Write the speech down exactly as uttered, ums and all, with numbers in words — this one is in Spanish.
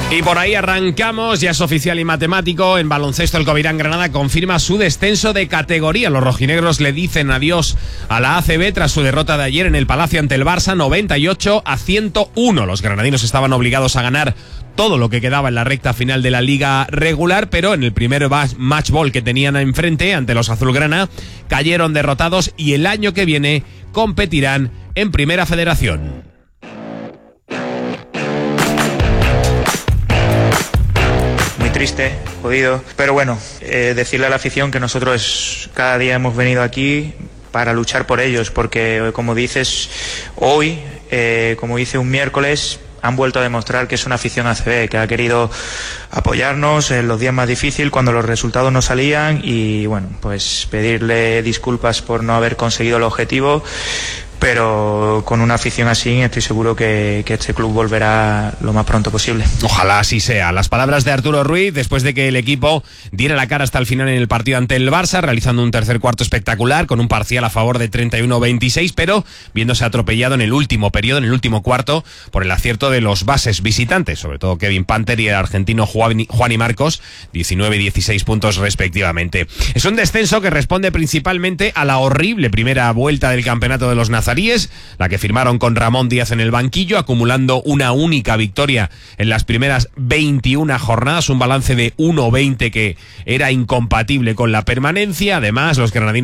Y por ahí arrancamos, ya es oficial y matemático, en baloncesto el Covirán Granada confirma su descenso de categoría. Los rojinegros le dicen adiós a la A C B tras su derrota de ayer en el Palacio ante el Barça, noventa y ocho a ciento uno. Los granadinos estaban obligados a ganar todo lo que quedaba en la recta final de la liga regular, pero en el primer match ball que tenían enfrente ante los azulgrana cayeron derrotados y el año que viene competirán en Primera Federación. Triste, jodido, pero bueno, eh, decirle a la afición que nosotros cada día hemos venido aquí para luchar por ellos, porque como dices, hoy, eh, como hice un miércoles, han vuelto a demostrar que es una afición A C B, que ha querido apoyarnos en los días más difíciles, cuando los resultados no salían, y bueno, pues pedirle disculpas por no haber conseguido el objetivo, pero con una afición así estoy seguro que, que este club volverá lo más pronto posible. Ojalá así sea. Las palabras de Arturo Ruiz después de que el equipo diera la cara hasta el final en el partido ante el Barça, realizando un tercer cuarto espectacular con un parcial a favor de treinta y uno a veintiséis, pero viéndose atropellado en el último periodo, en el último cuarto, por el acierto de los bases visitantes, sobre todo Kevin Panther y el argentino Juan, Juan y Marcos, diecinueve y dieciséis puntos respectivamente. Es un descenso que responde principalmente a la horrible primera vuelta del campeonato de los nazaríes, la que firmaron con Ramón Díaz en el banquillo, acumulando una única victoria en las primeras veintiuna jornadas, un balance de uno veinte que era incompatible con la permanencia. Además, los granadinos